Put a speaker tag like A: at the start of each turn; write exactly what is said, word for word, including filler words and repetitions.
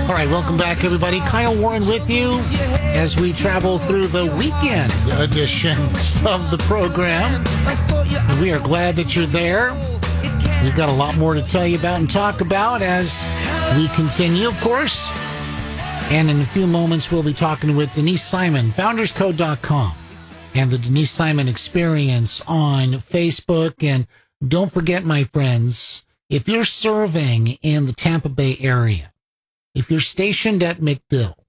A: All right, welcome back, everybody. Kyle Warren with you as we travel through the weekend edition of the program. And we are glad that you're there. We've got a lot more to tell you about and talk about as we continue, of course. And in a few moments, we'll be talking with Denise Simon, founders code dot com, and the Denise Simon Experience on Facebook. And don't forget, my friends, if you're serving in the Tampa Bay area, if you're stationed at MacDill,